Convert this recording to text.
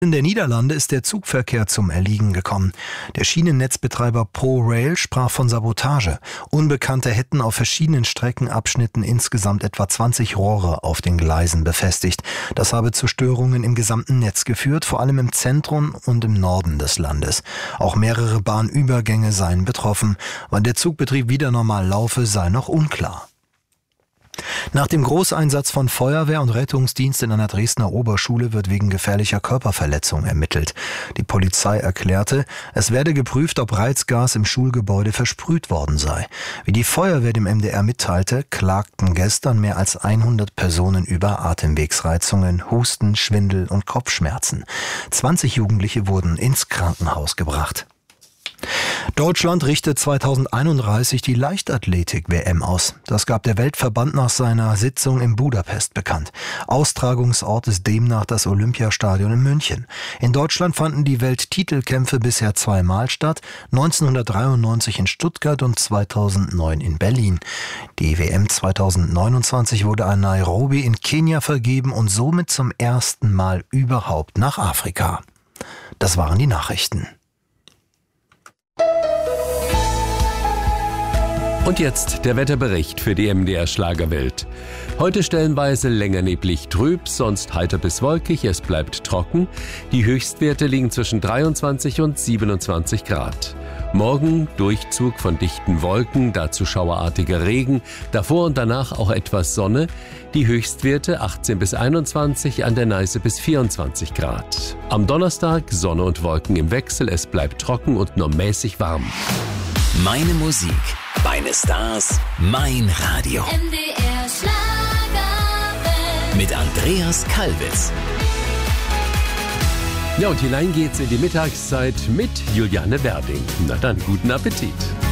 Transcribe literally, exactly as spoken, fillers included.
In der Niederlande ist der Zugverkehr zum Erliegen gekommen. Der Schienennetzbetreiber ProRail sprach von Sabotage. Unbekannte hätten auf verschiedenen Streckenabschnitten insgesamt etwa zwanzig Rohre auf den Gleisen befestigt. Das habe zu Störungen im gesamten Netz geführt, vor allem im Zentrum und im Norden des Landes. Auch mehrere Bahnübergänge seien betroffen. Wann der Zugbetrieb wieder normal laufe, sei noch unklar. Nach dem Großeinsatz von Feuerwehr und Rettungsdienst in einer Dresdner Oberschule wird wegen gefährlicher Körperverletzung ermittelt. Die Polizei erklärte, es werde geprüft, ob Reizgas im Schulgebäude versprüht worden sei. Wie die Feuerwehr dem M D R mitteilte, klagten gestern mehr als hundert Personen über Atemwegsreizungen, Husten, Schwindel und Kopfschmerzen. zwanzig Jugendliche wurden ins Krankenhaus gebracht. Deutschland richtet zweitausendeinunddreißig die Leichtathletik-W M aus. Das gab der Weltverband nach seiner Sitzung in Budapest bekannt. Austragungsort ist demnach das Olympiastadion in München. In Deutschland fanden die Welttitelkämpfe bisher zweimal statt, neunzehnhundertdreiundneunzig in Stuttgart und zweitausendneun in Berlin. Die W M zweitausendneunundzwanzig wurde an Nairobi in Kenia vergeben und somit zum ersten Mal überhaupt nach Afrika. Das waren die Nachrichten. Und jetzt der Wetterbericht für die M D R Schlagerwelt. Heute stellenweise länger neblig trüb, sonst heiter bis wolkig, es bleibt trocken. Die Höchstwerte liegen zwischen dreiundzwanzig und siebenundzwanzig Grad. Morgen Durchzug von dichten Wolken, dazu schauerartiger Regen, davor und danach auch etwas Sonne. Die Höchstwerte achtzehn bis einundzwanzig, an der Neiße bis vierundzwanzig Grad. Am Donnerstag Sonne und Wolken im Wechsel, es bleibt trocken und nur mäßig warm. Meine Musik, meine Stars, mein Radio. M D R Schlagerwelt. Mit Andreas Kalbitz. Ja, und hinein geht's in die Mittagszeit mit Juliane Werding. Na dann, guten Appetit.